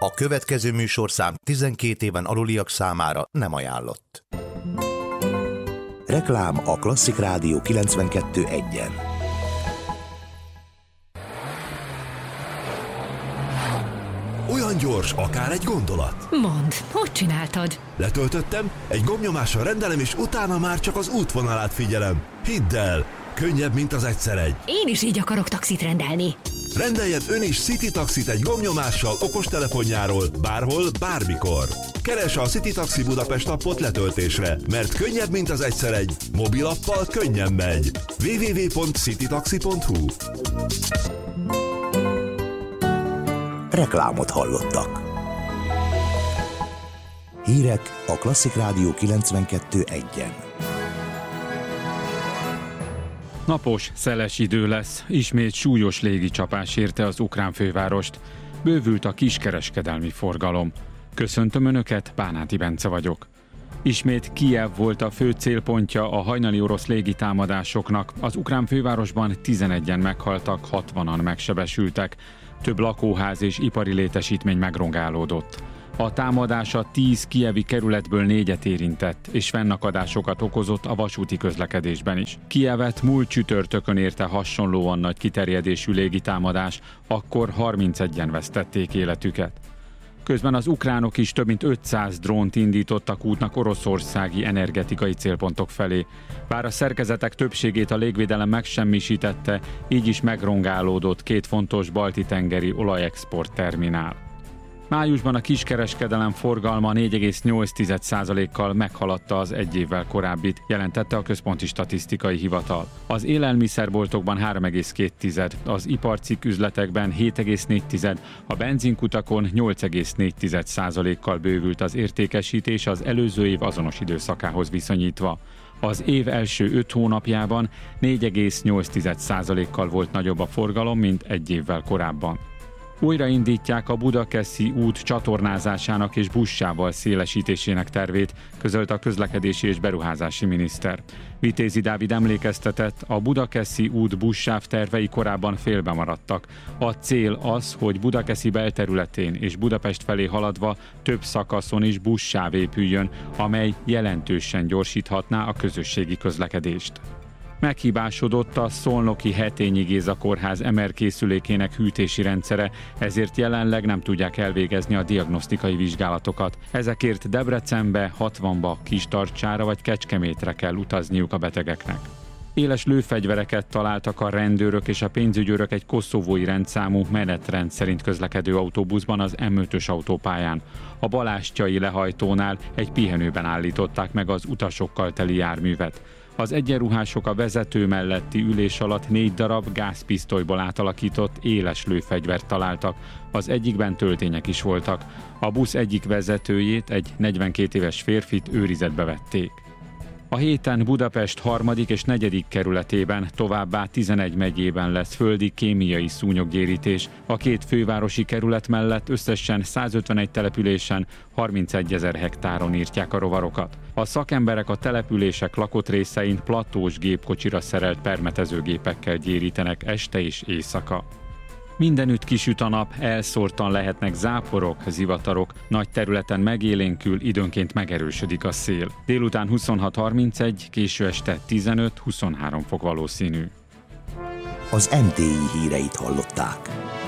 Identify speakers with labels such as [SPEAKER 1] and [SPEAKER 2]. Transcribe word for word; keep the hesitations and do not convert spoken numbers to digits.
[SPEAKER 1] A következő műsorszám tizenkét éven aluliak számára nem ajánlott. Reklám a Klasszik Rádió kilencvenkettő egyen.
[SPEAKER 2] Olyan gyors, akár egy gondolat.
[SPEAKER 3] Mondd, hogy csináltad?
[SPEAKER 2] Letöltöttem, egy gombnyomással rendelem, és utána már csak az útvonalát figyelem. Hidd el, könnyebb, mint az egyszer egy.
[SPEAKER 3] Én is így akarok taxit rendelni.
[SPEAKER 2] Rendeljen ön is City Taxit egy gombnyomással okostelefonjáról, bárhol, bármikor. Keresse a City Taxi Budapest appot letöltésre, mert könnyebb, mint az egyszer egy. Mobilappal könnyen megy. double-u double-u double-u pont citytaxi pont hu.
[SPEAKER 1] Reklámot hallottak. Hírek a Klasszik Rádió kilencvenkettő egyen.
[SPEAKER 4] Napos, szeles idő lesz, ismét súlyos légicsapás érte az ukrán fővárost. Bővült a kiskereskedelmi forgalom. Köszöntöm Önöket, Bánáti Bence vagyok. Ismét Kijev volt a fő célpontja a hajnali orosz légitámadásoknak. Az ukrán fővárosban tizenegyen meghaltak, hatvanan megsebesültek. Több lakóház és ipari létesítmény megrongálódott. A támadása tíz kijevi kerületből négyet érintett, és fennakadásokat okozott a vasúti közlekedésben is. Kijevet múlt csütörtökön érte hasonlóan nagy kiterjedésű légitámadás, akkor harmincegyen vesztették életüket. Közben az ukránok is több mint ötszáz drónt indítottak útnak oroszországi energetikai célpontok felé. Bár a szerkezetek többségét a légvédelem megsemmisítette, így is megrongálódott két fontos balti-tengeri olajexport terminál. Májusban a kiskereskedelem forgalma négy egész nyolc százalékkal meghaladta az egy évvel korábbit, jelentette a Központi Statisztikai Hivatal. Az élelmiszerboltokban három egész két, az iparcikk üzletekben hét egész négy, a benzinkutakon nyolc egész négy százalékkal bővült az értékesítés az előző év azonos időszakához viszonyítva. Az év első öt hónapjában négy egész nyolc százalékkal volt nagyobb a forgalom, mint egy évvel korábban. Újraindítják a Budakeszi út csatornázásának és buszsával szélesítésének tervét, közölte a közlekedési és beruházási miniszter. Vitézi Dávid emlékeztetett, a Budakeszi út buszsáv tervei korábban félbe maradtak. A cél az, hogy Budakeszi belterületén és Budapest felé haladva több szakaszon is buszsáv épüljön, amely jelentősen gyorsíthatná a közösségi közlekedést. Meghibásodott a szolnoki Hetényi Géza kórház em er készülékének hűtési rendszere, ezért jelenleg nem tudják elvégezni a diagnosztikai vizsgálatokat. Ezekért Debrecenbe, hatvanba, Kistarcsára vagy Kecskemétre kell utazniuk a betegeknek. Éles lőfegyvereket találtak a rendőrök és a pénzügyőrök egy koszovói rendszámú menetrend szerint közlekedő autóbuszban az em ötös autópályán. A balástyai lehajtónál egy pihenőben állították meg az utasokkal teli járművet. Az egyenruhások a vezető melletti ülés alatt négy darab gázpisztolyból átalakított éles lőfegyvert találtak, az egyikben töltények is voltak. A busz egyik vezetőjét, egy negyvenkét éves férfit őrizetbe vették. A héten Budapest harmadik és negyedik kerületében, továbbá tizenegy megyében lesz földi kémiai szúnyoggyérítés. A két fővárosi kerület mellett összesen százötvenegy településen, harmincegyezer hektáron írtják a rovarokat. A szakemberek a települések lakott részein platós gépkocsira szerelt permetezőgépekkel gyérítenek este és éjszaka. Mindenütt kisüt a nap, elszórtan lehetnek záporok, zivatarok, nagy területen megélénkül, időnként megerősödik a szél. Délután huszonhat harmincegy, késő este tizenöt-huszonhárom fok valószínű.
[SPEAKER 1] Az em té i híreit hallották.